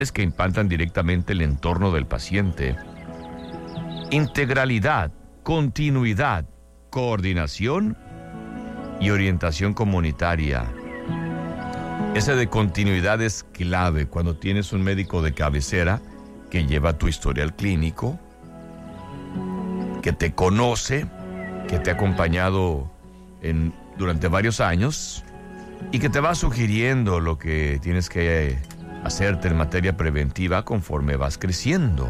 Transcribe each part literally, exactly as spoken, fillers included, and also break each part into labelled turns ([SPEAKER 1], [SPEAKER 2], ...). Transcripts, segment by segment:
[SPEAKER 1] es que impactan directamente el entorno del paciente. Integralidad, continuidad, coordinación y orientación comunitaria. Ese de continuidad es clave cuando tienes un médico de cabecera que lleva tu historial clínico, que te conoce, que te ha acompañado en, durante varios años y que te va sugiriendo lo que tienes que hacerte en materia preventiva conforme vas creciendo.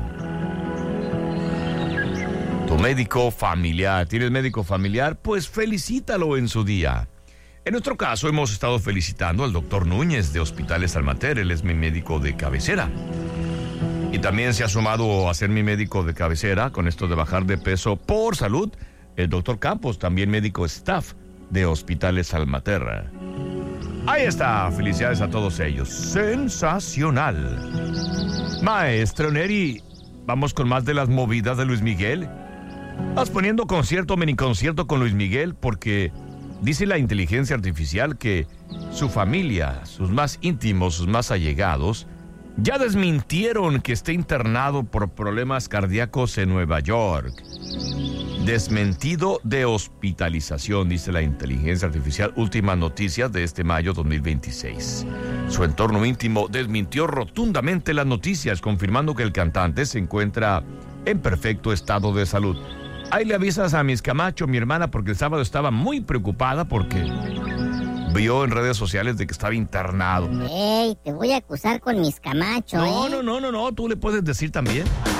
[SPEAKER 1] Tu médico familiar, ¿tienes médico familiar? Pues felicítalo en su día. En nuestro caso hemos estado felicitando al doctor Núñez de Hospitales Almater, él es mi médico de cabecera. Y también se ha sumado a ser mi médico de cabecera con esto de bajar de peso por salud, el doctor Campos, también médico staff de Hospitales Almater. Ahí está, felicidades a todos ellos. Sensacional. Maestro Neri, vamos con más de las movidas de Luis Miguel. Vas poniendo concierto, mini concierto con Luis Miguel porque dice la inteligencia artificial que su familia, sus más íntimos, sus más allegados, ya desmintieron que esté internado por problemas cardíacos en Nueva York. Desmentido de hospitalización, dice la inteligencia artificial. Últimas noticias de este mayo dos mil veintiséis. Su entorno íntimo desmintió rotundamente las noticias, confirmando que el cantante se encuentra en perfecto estado de salud. Ahí le avisas a Miss Camacho, mi hermana, porque el sábado estaba muy preocupada porque vio en redes sociales de que estaba internado.
[SPEAKER 2] Ey, te voy a acusar con Miss Camacho,
[SPEAKER 1] No,
[SPEAKER 2] ¿eh?
[SPEAKER 1] no, no, no, no, tú le puedes decir también.